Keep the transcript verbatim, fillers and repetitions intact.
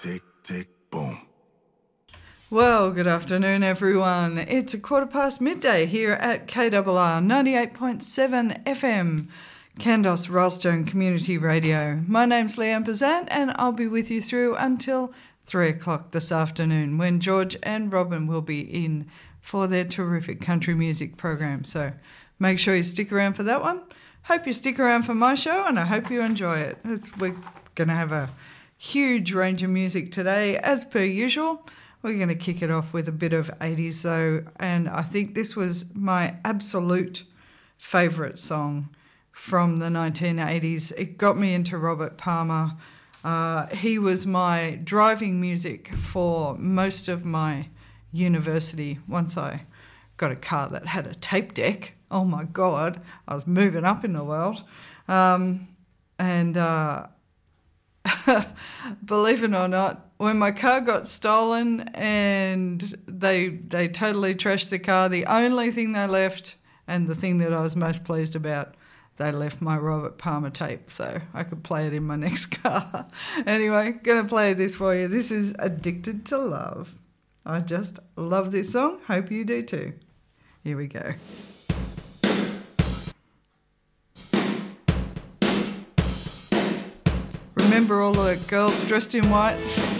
tick, tick, boom. Well, good afternoon, everyone. It's a quarter past midday here at K R R ninety-eight point seven F M, Kandos Ralston Community Radio. My name's Leanne Pazant, and I'll be with you through until three o'clock this afternoon, when George and Robin will be in for their terrific country music program. So make sure you stick around for that one. Hope you stick around for my show, and I hope you enjoy it. It's, we're going to have a huge range of music today, as per usual. We're going to kick it off with a bit of eighties though, and I think this was my absolute favourite song from the nineteen eighties. It got me into Robert Palmer. Uh, he was my driving music for most of my university. Once I got a car that had a tape deck, oh my God, I was moving up in the world. Um, and uh, believe it or not, when my car got stolen and they they totally trashed the car, the only thing they left, and the thing that I was most pleased about, they left my Robert Palmer tape, so I could play it in my next car. Anyway, going to play this for you. This is Addicted to Love. I just love this song. Hope you do too. Here we go. Remember all the girls dressed in white?